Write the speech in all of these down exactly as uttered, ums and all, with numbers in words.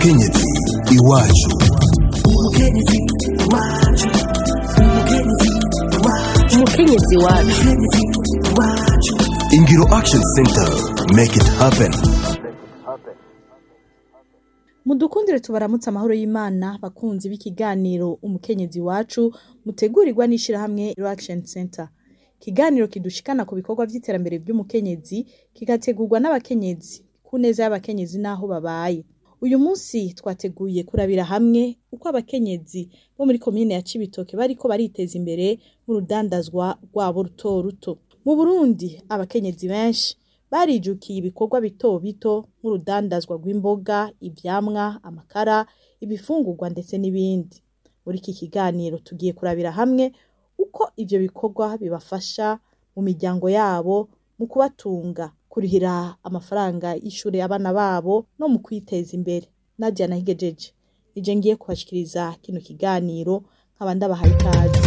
Kenyezi iwacu. Kenyezi iwacu. Kenyezi iwacu. Ingiro Action Center, make it happen. Mudukundire tubaramutse amahoro y'Imana bakunzi b'ikiganiro umukenyezi wacu mutegurirwa n'ishirahamwe Action Center. Kiganiro kidushikana ku bikorwa vy'iterambere by'umukenyezi kigategurwa n'abakenyezi kuneza y'abakenyezi naho babaye. Uyu munsi twateguye kurabira hamwe uko abakenyezi bo muri komine ya Cibitoke bariko bariteza imbere mu rudandazwa rwabo ruto ruto. Mu Burundi abakenyezi benshi barijukiye ibikorwa bito bito nk'urudandazwa rw'imboga, ivyamwa, amakara, ibifungurwa ndetse n'ibindi. Muri iki kiganiro tugiye kurabira hamwe uko ivyo bikorwa bibafasha mu miryango yabo mu kubatunga, kurihira amafaranga y'ishure abana babo no mu kwiteza imbere. Nadia Nahigejeje ije ngiye kubashikiriza kino kiganiro nk'abandi abahaye ikaze.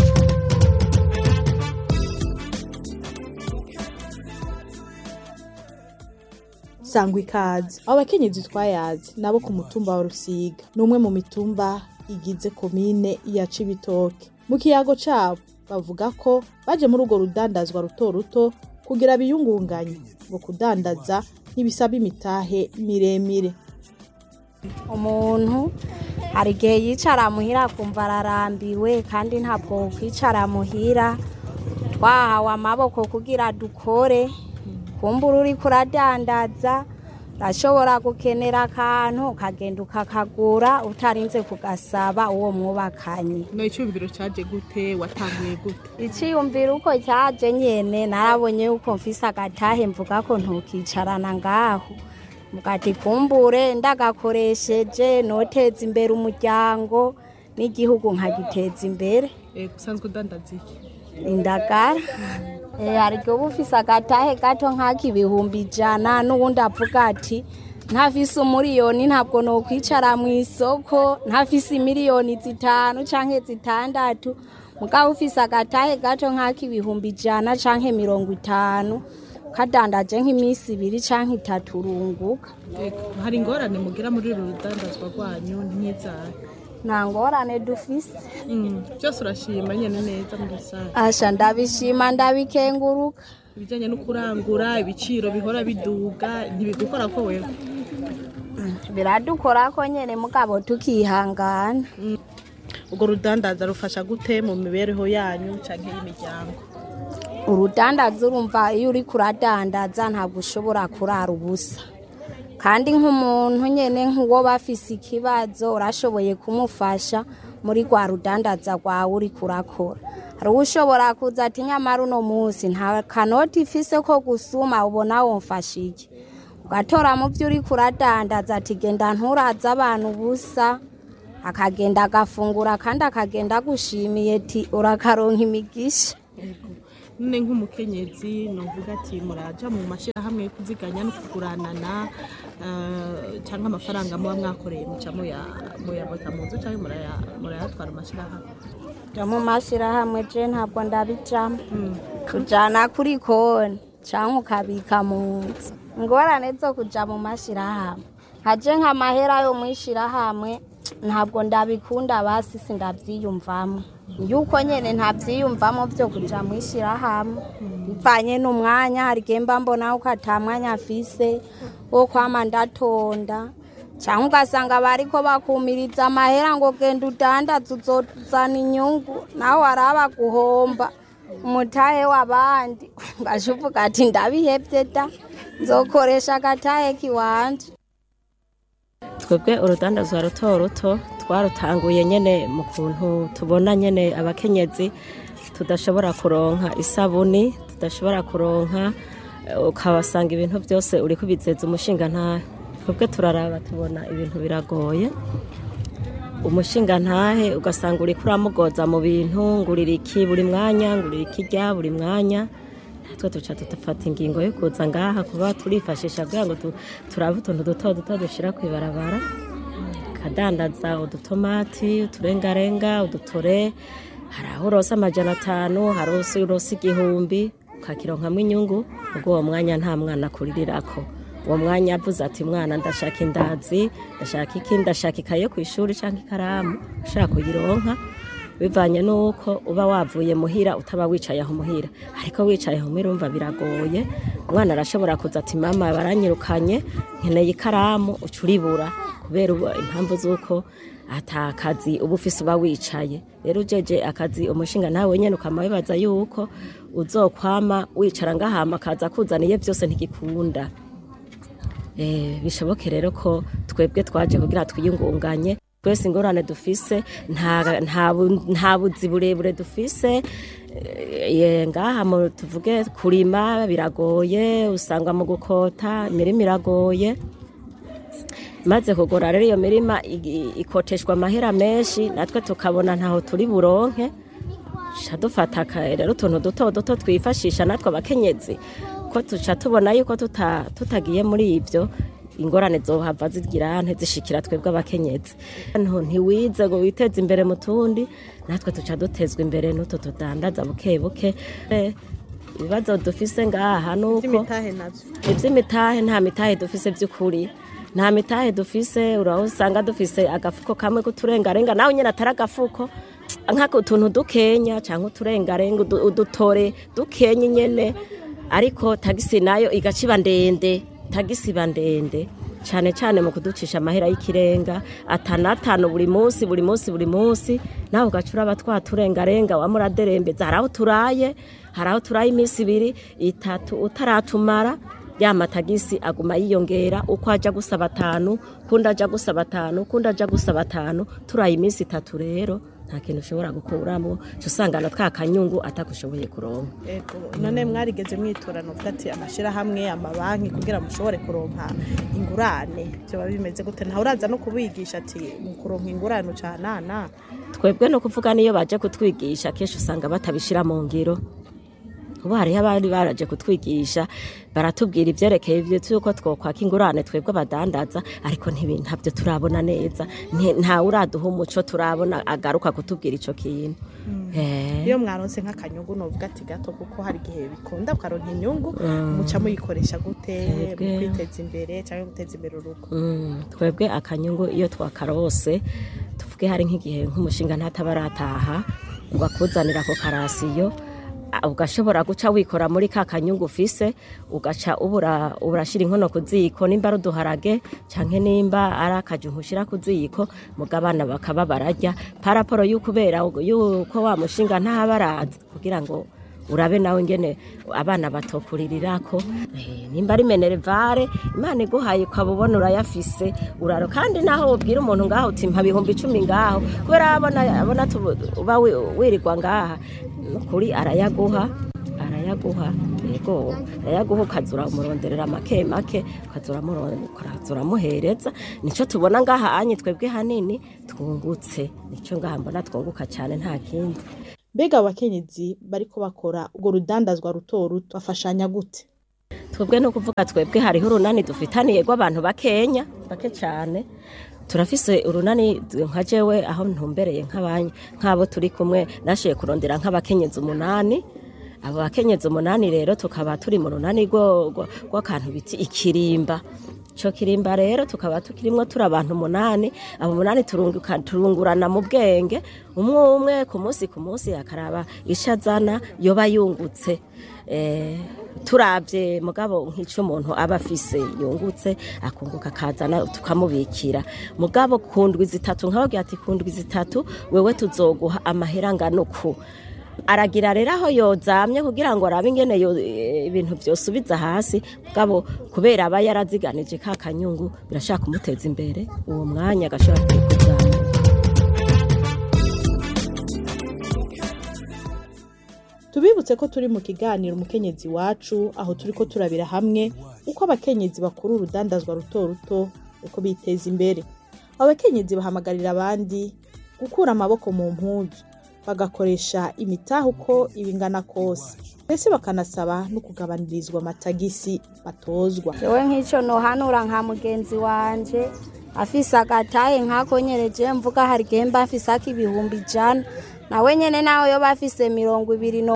Sangwa ikaze. Abakenyezi twayazi nabo ku mutumba wa Rusiga, numwe mu mitumba igize komine ya Cibitoke. Mu kiyago cabo bavuga ko baje muri urwo rudandazwa ruto ruto kugira biyungunganye ngo kudandaza ntibisaba imitahe miremire. Umuntu hari igihe yicara muhira kumva ararambiwe kandi ntabwo kwicara muhira twahawe amaboko kugira dukore. Kumbura uri kuradandaza rashobora gukenera akantu ukagenda ukakagura utarinze kugasaba uwo mwubakanye. No iciyumviro cyaje gute, watanguye gute? Iciyumviro uko cyaje nyene narabonye uko mfise agatahe mvuga ko ntukicarana ngaho mugati kumbure ndagakoresheje noteza imbere umuryango n'igihugu nkagiteza imbere. Eh gusanzwe udandaza iki? Indagara. Eh ariko bufise agatahe gato nk'akibihumbi ijana n'ubundi avuga ati ntafise umuriyoni ntabwo no kwicara mu isoko, ntafise miliyoni zitanu canke zitandatu mugabo ufise agatahe gato nk'akibihumbi ijana canke mirongo itanu kadandaje nk'imisi ibiri canke itatu urunguka. Hari ingorane mugira muri uru rudandazwa rwanyu ntizaye? Nta ngorane dufise. Mm, byose urashima nyene neza muri rusange? Asha ndabishima ndabikenguruka. Ibijanye no kurangura ibiciro bihora biduga ntibigukora ko wewe? Biradukora ko nyene mugabo tukihangana. Mm. Ugo rudandaza rufasha gute mu mibereho yanyu canke y'imiryango? Urudandaza urumva iyo uri kuradandaza ntabwo ushobora kurara ubusa. Kandi nk'umuntu nyene nk'uwo bafise ikibazo urashoboye kumufasha muri gwa rudandaza rwawe uri kurakora. Hari ushobora kuza ati nyamara uno munsi nta kanoti ifise ko gusuma ubona womfashije. Ugatora mu byo uri kuradandaza ati genda nturaza abantu busa, akagenda agafungura kandi akagenda gushimiye ati urakaronka imigisha. None nk'umukenyezi novuga ati muraja mu mashirahamwe yo kuziganya no kuguranana uh, cyangwa amafaranga muba mwakoreye muca muya muyabota mu nzu cyangwa muraya murayatwara amashirahamwe? Ja mu mashirahamwe je ntabwo ndabijamo. Mm. Kujana kuri konti cyangwa ukabika mu nzu. Ngorane zo kuja mu mashirahamwe haje nk'amahera yo mwishirahamwe ntabwo ndabikunda basi sindavyiyumvamo. Yuko nyene ntavyiyumvamo byo kuja mwishira hamwe bivanye n'umwanya hari gemba mbona uko atamwanya afise wo kwama ndatonda cyangwa ugasanga bariko bakumiriza amahera ngo genda udandaza uzozana inyungu nawe waraba guhomba umutahe w'abandi ngashuvuga ati ndabihevye da nzokoresha agatahe kiwanje. Twebwe urudandazwa ruto ruto twarutanguye nyene mu kuntu tubona nyene abakenyezi tudashobora kuronka isabuni, tudashobora kuronka ukabasanga ibintu byose uri kubizeza umushinga ntahe. Twebwe turaraba tubona ibintu biragoye. Umushinga ntahe ugasanga uri kuramugoza mu bintu ngurira iki buri mwanya, ngurira iki rya buri mwanya. Twe tuca tutafata ingingo yo kuza ngaha kuba turifashisha kugira ngo turabe utuntu duto duto dushira kwibarabara. Kadandaza udutomati, uturengarenga, udutore, hari aho urosa amajana atanu, hari aho urosa igihumbi, ukakironkamwo inyungu, ubwo uwo mwanya nta mwana kuririrako. uwo mwanya avuze ati mwana ndashaka indazi ndashaka iki ndashaka ikaye ku ishuri cyangwa ikaramu ushaka kuyironka bivanye nuko uba wavuye muhira utaba wicaye aho muhira ariko wicaye aho muhira umva biragoye umwana arashobora kuza ati mama baranyirukanye nkeneye ikaramu ucuribura kubera impamvu z'uko atakazi uba ufise uba wicaye rero ujeje akazi umushinga nawe nyene ukamabibaza yuko uzokwama wicara ngahama kaza kuzaniye byose ntigikunda eh bishoboke rero ko twebwe twaje kugira twiyungunganye twese ingorane dufise nta nta buzi burebure dufise ye ngaha tuvuge kurima biragoye usanga mu gukota imirima iragoye maze kugora rero iyo mirima ikoteshwa amahera menshi natwe tukabona ntaho turi buronke shadufata rero utuntu duto duto twifashisha natwe abakenyezi ko tuca tubona yuko tuta tutagiye muri ivyo ingorane zohava zigira ntizishikira twebwe abakenyezi nto ntiwize ngo witeze imbere mu tundi natwe tuca dutezwa imbere n'utu tudandaza buke buke ibibazo dufise ngaha nuko ivy'imitahe nta mitahe dufise vy'ukuri nta mitahe dufise urahusanga dufise agafuko kamwe kuturengarenga nawe nyene atari agafuko nkako utuntu dukenya canke uturengarenga udutore dukenye nyene ariko tagisi nayo igaciba ndende tagisi bandende cyane cyane mu kuducisha amahera y'ikirenga atanatano buri munsi buri munsi buri munsi naho gacura abatwaturengarenga wa muraderembeza haraho turaye haraho turaye iminsi ibiri itatu utaratumara ya matagisi aguma yiyongera uko aja gusaba atanu kunda aja gusaba atanu kunda aja gusaba atanu turaye iminsi itatu rero nta kintu ushobora gukuramo usangana twakanyungu atakushoboye kuronka ego none mwarigeze mwitorana ufati amashira hamwe amabanki kugira mushobore kuronka ingurane byo babimeze gute nta uraza no kubigisha ati mu kuronka ingurane ucanana twebwe no kuvuga niyo baje kutwigisha kesho usanga batabishira mu ngiro ubu hariho abandi baraje kutwigisha baratubwira ivyerekeye ivyo tuko twokwaka ingurane twebwe abadandaza ariko ntibintabyo turabona neza nta uraduha umuco turabona agaruka kutubwira ico kintu iyo mwaronse nk'akanyungu novuga ati gato kuko hari gihe bikunda ukaronka inyungu muca muyikoresha gute mu kwiteza imbere cyangwa guteza imbere urugo twebwe akanyungu iyo twakarose tuvuge hari nk'igihe nk'umushinga ntatabarataha ngo akuzanira ko karasiyo ugashobora guca wikora muri ka kanyungu ufise ugaca ubura urashira inkono kuziko nimba ruduharage canke nimba ara akajungu ushira kuziko mugabana bakaba barajya paraporo y'ukubera yuko wa mushinga nta baraza kugira ngo urabe nawe ngene abana batokuririrako eh, nimba ari menerevare imana iguhaye ukabubona urayafise uraro kandi naho ubwira umuntu ngaho uti mpa bihumbi icumi ngaho kubera abona abona uba wirirwa ngaha kuri arayaguha arayaguha yego arayaguha ukazura umuronderera make make ukazura ukazura muhereza nico tubona ngaha anye twebwe hanini twungutse nico ngaha mbona twunguka cyane nta kindi Bega abakenyezi bariko bakora ubwo rudandazwa ruto ruto bafashanya gute twebwe no kuvuga twebwe hariho urunani dufitaniye rw'abantu bakenya bake cyane turafise urunani nka jewe aho ntumbereye nk'abanye nk'abo turi kumwe nashiye kurondera nk'abakenyezi umunani abo bakenyezi umunani rero tukaba turi mu runani rw'akantu biti ikirimba Cho kirimba rero tukaba tukirimwo turi abantu umunani abo umunani turunguka turungurana mu bwenge umwe umwe ku munsi ku munsi akaraba ishazana yoba yungutse eh turavye mugabo nk'ico umuntu aba afise yungutse akunguka kazana tukamubikira mugabo kundwi zitatu nkabagiye ati kundwi zitatu wewe tuzoguha amahera nganuku aragira rero aho yozamye kugira ngo arabe ingene ibintu byosubiza hasi mugabo kubera aba yaraziganije ka kanyungu birashaka kumuteza imbere uwo mwanya gashobora kuzana Tubibutse ko turi mu kiganiro umukenyezi wacu aho turiko turabira hamwe uko abakenyezi bakuru urudandazwa ruto ruto uko biteza imbere abakenyezi bahamagarira abandi gukura amaboko mu mpuzu bagakoresha imitaho uko ibingana kose mbese bakanasaba no kugabanirizwa amatagisi batozwa jewe nk'icyo nohanura nka mugenzi wanje afise agatahe nkako nyereje mvuga hari gemba afise akibihumbi jana nawe nyene nawe yo bafise mirongo ibiri no